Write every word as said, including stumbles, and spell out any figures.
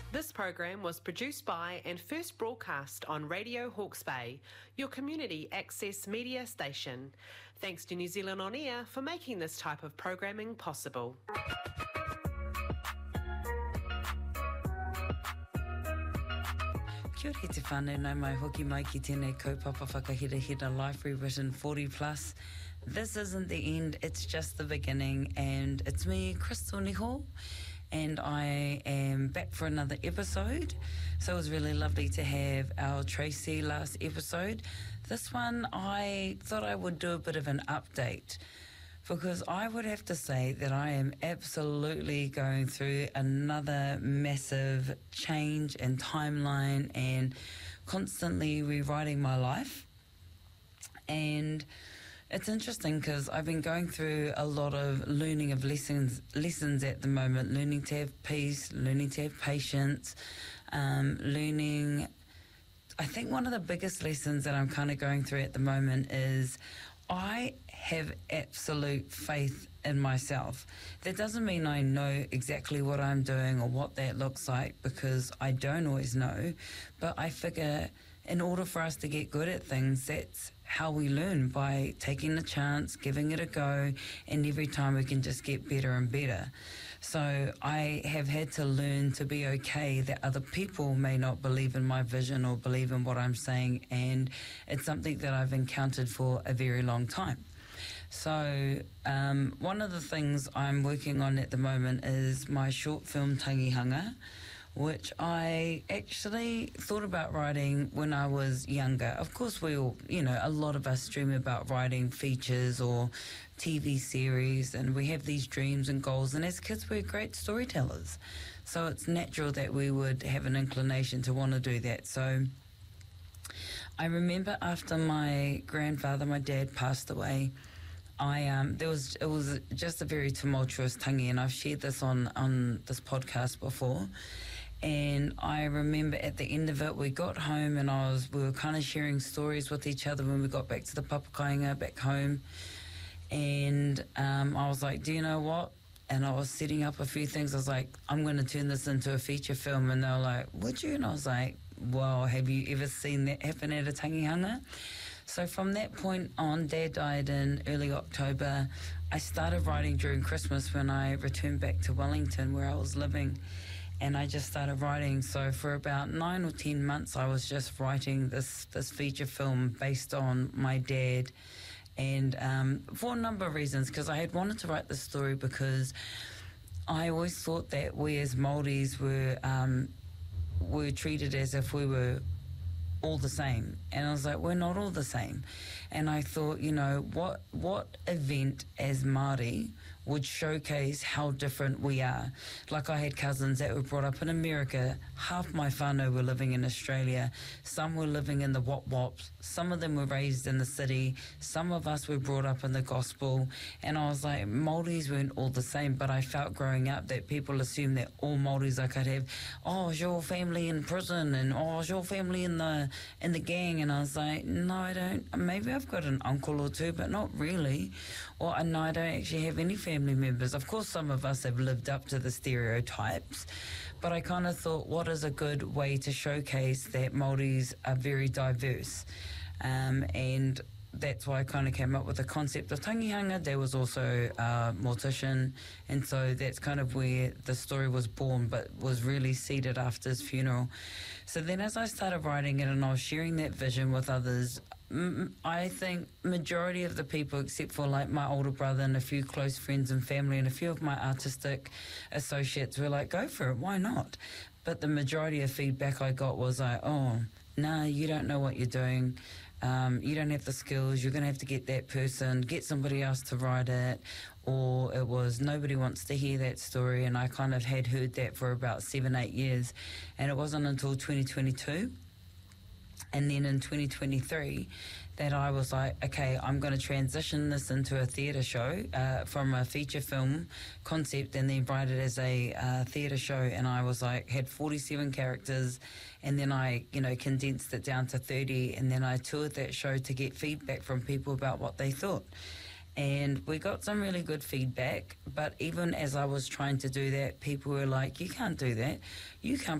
This program was produced by and first broadcast on Radio Hawke's Bay, your community access media station. Thanks to New Zealand On Air for making this type of programming possible. Kia ora te whānau, nau mai hoki mai ki tēnei kaupapa whakahira-hira life rewritten forty plus. This isn't the end, it's just the beginning, and it's me, Crystal Niho, and I am back for another episode. So it was really lovely to have our Tracy last episode. This one, I thought I would do a bit of an update, because I would have to say that I am absolutely going through another massive change and timeline and constantly rewriting my life. And it's interesting because I've been going through a lot of learning of lessons lessons at the moment, learning to have peace, learning to have patience, um, learning... I think one of the biggest lessons that I'm kind of going through at the moment is I have absolute faith in myself. That doesn't mean I know exactly what I'm doing or what that looks like, because I don't always know, but I figure in order for us to get good at things, that's how we learn, by taking a chance, giving it a go, and every time we can just get better and better. So I have had to learn to be okay that other people may not believe in my vision or believe in what I'm saying, and it's something that I've encountered for a very long time. So um, one of the things I'm working on at the moment is my short film Tangihanga, which I actually thought about writing when I was younger. Of course, we all, you know, a lot of us dream about writing features or T V series, and we have these dreams and goals, and as kids we're great storytellers. So it's natural that we would have an inclination to want to do that. So I remember after my grandfather, my dad, passed away, I um there was it was just a very tumultuous tangi, and I've shared this on on this podcast before. And I remember at the end of it, we got home and I was we were kind of sharing stories with each other when we got back to the Papakainga back home. And um, I was like, do you know what? And I was setting up a few things. I was like, I'm going to turn this into a feature film. And they were like, would you? And I was like, well, have you ever seen that happen at a tangihanga? So from that point on, Dad died in early October. I started writing during Christmas when I returned back to Wellington, where I was living. And I just started writing. So for about nine or ten months, I was just writing this, this feature film based on my dad. And um, for a number of reasons, because I had wanted to write this story because I always thought that we as Māoris were, um, were treated as if we were all the same. And I was like, we're not all the same. And I thought, you know, what what event as Māori would showcase how different we are? Like, I had cousins that were brought up in America. Half my whānau were living in Australia. Some were living in the wop wops. Some of them were raised in the city. Some of us were brought up in the gospel. And I was like, Māoris weren't all the same, but I felt growing up that people assumed that all Māoris I could have, oh, is your family in prison? And oh, is your family in the in the gang? And I was like, no, I don't. Maybe I've got an uncle or two, but not really. Or no, I don't actually have any family members. Of course, some of us have lived up to the stereotypes, but I kind of thought, what is a good way to showcase that Māoris are very diverse? Um, and that's why I kind of came up with the concept of tangihanga. There was also a mortician, and so that's kind of where the story was born, but was really seeded after his funeral. So then as I started writing it and I was sharing that vision with others, m- I think majority of the people, except for like my older brother and a few close friends and family and a few of my artistic associates, were like, go for it, why not? But the majority of feedback I got was like, oh, nah, you don't know what you're doing. Um, you don't have the skills, you're going to have to get that person, get somebody else to write it. Or it was, nobody wants to hear that story. And I kind of had heard that for about seven, eight years. And it wasn't until twenty twenty-two and then in twenty twenty-three that I was like, okay, I'm going to transition this into a theatre show uh, from a feature film concept, and then write it as a uh, theatre show. And I was like, had forty-seven characters, and then I, you know, condensed it down to thirty, and then I toured that show to get feedback from people about what they thought. And we got some really good feedback, but even as I was trying to do that, people were like, you can't do that. You can't